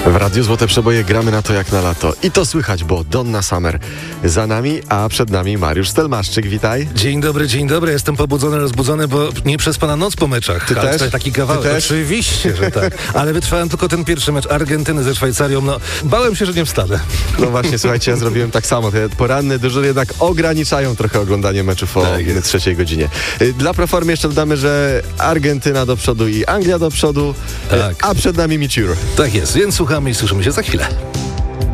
W Radiu Złote Przeboje gramy na to jak na lato. I to słychać, bo Donna Summer za nami, a przed nami Mariusz Stelmaszczyk. Witaj. Dzień dobry. Jestem pobudzony, rozbudzony, bo nie przespana noc po meczach. Ty też? Taki kawałek. Ty też? Oczywiście, że tak. Ale wytrwałem tylko ten pierwszy mecz Argentyny ze Szwajcarią. No, bałem się, że nie wstanę. No właśnie, słuchajcie, ja zrobiłem tak samo. Te poranne dyżury jednak ograniczają trochę oglądanie meczów o trzeciej godzinie. Dla proformy jeszcze dodamy, że Argentyna do przodu i Anglia do przodu, Tak. a przed nami Miciur. Tak jest, więc słuchamy i słyszymy się za chwilę.